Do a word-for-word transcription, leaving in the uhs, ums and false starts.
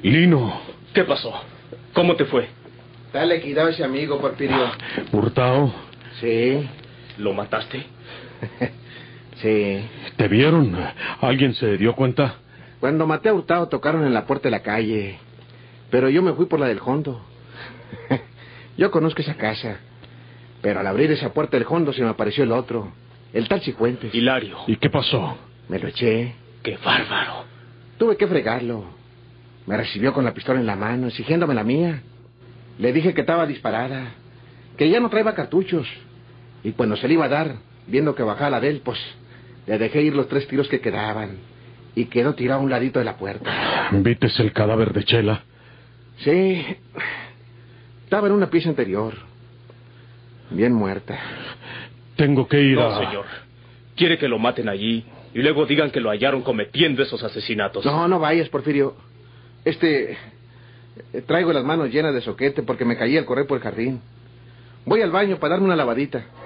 Lino. ¿Qué pasó? ¿Cómo te fue? Dale cuidado a ese amigo, Porfirio. ¿Hurtado? Sí. ¿Lo mataste? Sí. ¿Te vieron? ¿Alguien se dio cuenta? Cuando maté a Hurtado tocaron en la puerta de la calle. Pero yo me fui por la del Hondo. Yo conozco esa casa. Pero al abrir esa puerta del Hondo se me apareció el otro. El tal Cifuentes. Hilario. ¿Y qué pasó? Me lo eché. ¡Qué bárbaro! Tuve que fregarlo. Me recibió con la pistola en la mano, exigiéndome la mía. Le dije que estaba disparada, que ya no traía cartuchos. Y cuando se le iba a dar, viendo que bajaba la de él, pues le dejé ir los tres tiros que quedaban. Y quedó tirado a un ladito de la puerta. ¿Vites el cadáver de Chela? Sí. Estaba en una pieza anterior. Bien muerta. Tengo que ir no, a... No, señor. Quiere que lo maten allí y luego digan que lo hallaron cometiendo esos asesinatos. No, no vayas, Porfirio. Este... Traigo las manos llenas de soquete porque me caí al correr por el jardín. Voy al baño para darme una lavadita.